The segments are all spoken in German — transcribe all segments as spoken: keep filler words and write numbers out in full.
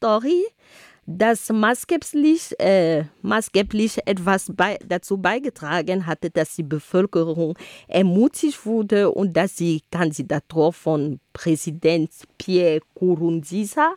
Story, das maßgeblich, äh, maßgeblich etwas bei, dazu beigetragen hatte, dass die Bevölkerung ermutigt wurde und dass die Kandidatur von Präsident Pierre Nkurunziza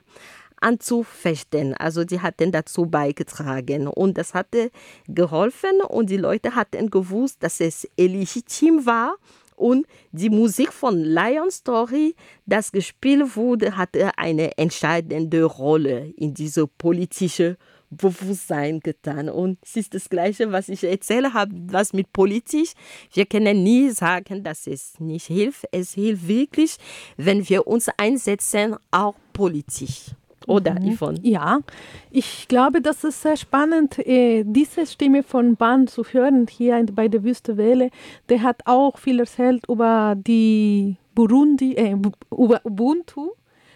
anzufechten. Also die hatten dazu beigetragen und das hatte geholfen und die Leute hatten gewusst, dass es illegitim war. Und die Musik von Lion Story, das gespielt wurde, hatte eine entscheidende Rolle in diesem politischen Bewusstsein getan. Und es ist das Gleiche, was ich erzähle habe, was mit politisch. Wir können nie sagen, dass es nicht hilft. Es hilft wirklich, wenn wir uns einsetzen, auch politisch. Oder, mhm. Yvonne? Ja, ich glaube, das ist sehr spannend, äh, diese Stimme von Ban zu hören hier bei der Wüste Welle. Der hat auch viel erzählt über die Burundi, äh, über Ubuntu,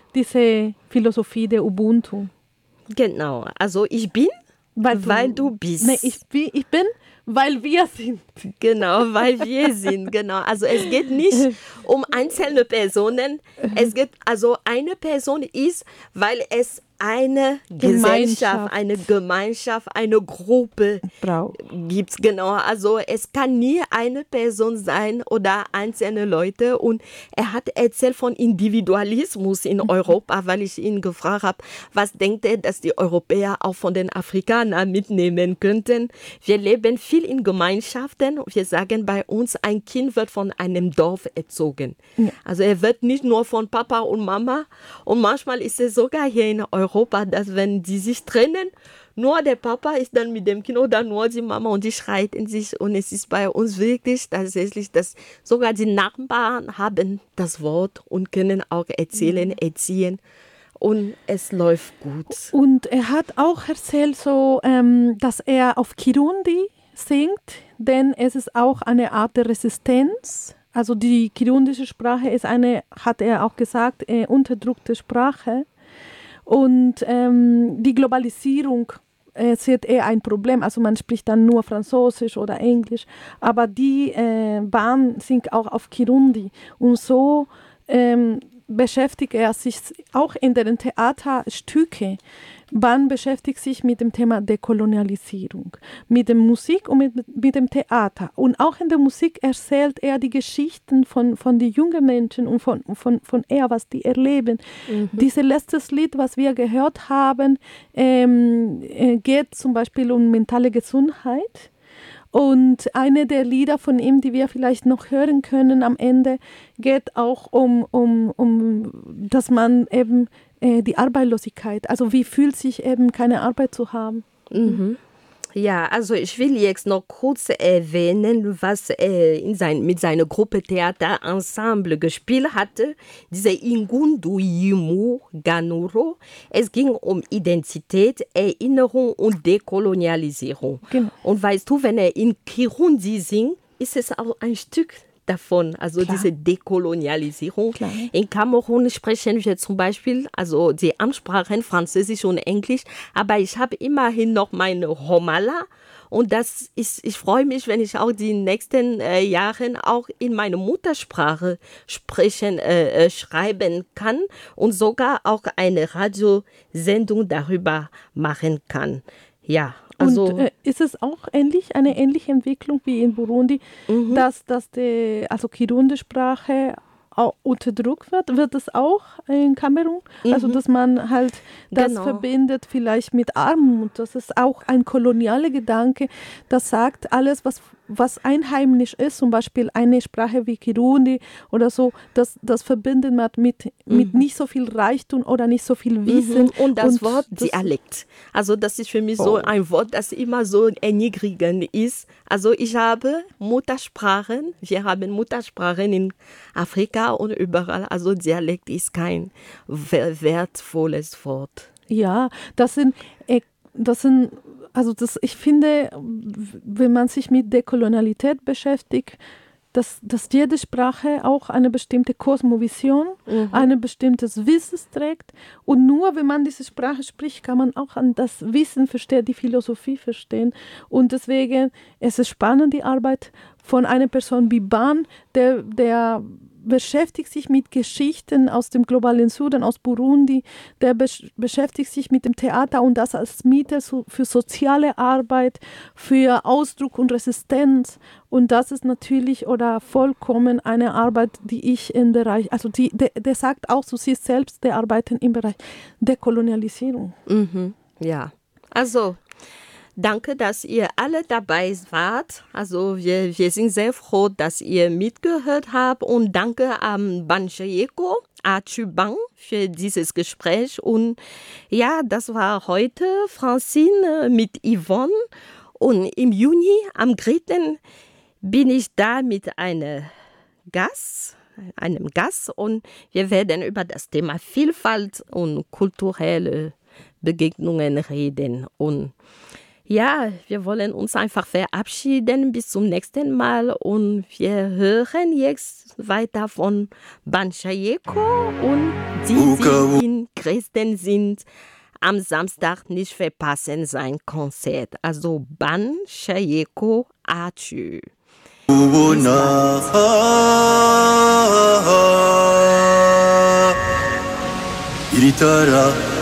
diese Philosophie der Ubuntu. Genau, also ich bin, weil du, weil du bist. Nee, ich bin, ich bin, weil wir sind. Genau, weil wir sind, genau. Also es geht nicht um einzelne Personen. Es geht, also eine Person ist, weil es eine Gesellschaft, eine Gemeinschaft, eine Gruppe gibt. Genau, also es kann nie eine Person sein oder einzelne Leute. Und er hat erzählt von Individualismus in Europa, weil ich ihn gefragt habe, was denkt er, dass die Europäer auch von den Afrikanern mitnehmen könnten. Wir leben viel in Gemeinschaften. Wir sagen bei uns, ein Kind wird von einem Dorf erzogen. Ja. Also er wird nicht nur von Papa und Mama. Und manchmal ist es sogar hier in Europa, Europa, dass wenn die sich trennen, nur der Papa ist dann mit dem Kind oder nur die Mama und die streiten sich. Und es ist bei uns wirklich tatsächlich, dass sogar die Nachbarn haben das Wort und können auch erzählen, erziehen. Und es läuft gut. Und er hat auch erzählt, so, ähm, dass er auf Kirundi singt, denn es ist auch eine Art der Resistenz. Also die kirundische Sprache ist eine, hat er auch gesagt, äh, unterdrückte Sprache. Und ähm, die Globalisierung äh, ist eher ein Problem. Also man spricht dann nur Französisch oder Englisch. Aber die äh, Ban singt auch auf Kirundi. Und so ähm, beschäftigt er sich auch in den Theaterstücken. Ban beschäftigt sich mit dem Thema Dekolonialisierung, mit der Musik und mit, mit dem Theater. Und auch in der Musik erzählt er die Geschichten von, von den jungen Menschen und von, von, von er, was die erleben. Mhm. Dieses letzte Lied, was wir gehört haben, ähm, geht zum Beispiel um mentale Gesundheit. Und eine der Lieder von ihm, die wir vielleicht noch hören können am Ende, geht auch um, um, um dass man eben äh, die Arbeitslosigkeit, also wie fühlt sich eben keine Arbeit zu haben. Mhm. Ja, also ich will jetzt noch kurz erwähnen, was er in sein, mit seiner Gruppe Theater Ensemble gespielt hatte, diese Ingundu Yimu Ganuro. Es ging um Identität, Erinnerung und Dekolonialisierung. Genau. Und weißt du, wenn er in Kirundi singt, ist es auch ein Stück davon, also Klar. diese Dekolonialisierung. Klar. In Kamerun sprechen wir zum Beispiel, also die Amtssprachen Französisch und Englisch, aber ich habe immerhin noch meine Homala und das ist, ich freue mich, wenn ich auch die nächsten äh, Jahren auch in meiner Muttersprache sprechen, äh, äh, schreiben kann und sogar auch eine Radiosendung darüber machen kann. Ja. Also, und äh, ist es auch ähnlich, eine ähnliche Entwicklung wie in Burundi, mhm. dass, dass die also Kirundi-Sprache auch unterdrückt wird? Wird es auch in Kamerun? Mhm. Also dass man halt das genau. verbindet vielleicht mit Armut. Das ist auch ein kolonialer Gedanke, das sagt, alles, was, was einheimisch ist, zum Beispiel eine Sprache wie Kirundi oder so, das, das verbindet man mit, mhm. mit nicht so viel Reichtum oder nicht so viel Wissen. Mhm. Und das und Wort das Dialekt. Also das ist für mich oh. so ein Wort, das immer so erniedrigend ist. Also ich habe Muttersprachen, wir haben Muttersprachen in Afrika und überall. Also Dialekt ist kein wertvolles Wort. Ja, das sind, das sind, also das, ich finde, wenn man sich mit Dekolonialität beschäftigt, dass, dass jede Sprache auch eine bestimmte Kosmovision, mhm. ein bestimmtes Wissen trägt. Und nur wenn man diese Sprache spricht, kann man auch an das Wissen verstehen, die Philosophie verstehen. Und deswegen ist es spannend, die Arbeit von einer Person wie Ban, der, der beschäftigt sich mit Geschichten aus dem globalen Süden, aus Burundi, der besch- beschäftigt sich mit dem Theater und das als Mittel so, für soziale Arbeit, für Ausdruck und Resistenz. Und das ist natürlich oder vollkommen eine Arbeit, die ich im Bereich, also die, der, der sagt auch zu sich selbst, der arbeitet im Bereich der Kolonialisierung. Mhm. Ja, also danke, dass ihr alle dabei wart. Also wir, wir sind sehr froh, dass ihr mitgehört habt und danke an Banchayeko Achubang für dieses Gespräch. Und ja, das war heute Francine mit Yvonne und im Juni, am dritten bin ich da mit einem Gast, einem Gast und wir werden über das Thema Vielfalt und kulturelle Begegnungen reden. Und ja, wir wollen uns einfach verabschieden. Bis zum nächsten Mal. Und wir hören jetzt weiter von Banchayeko und die, die in Dresden sind, am Samstag nicht verpassen sein Konzert. Also Banchayeko Achu. Iritara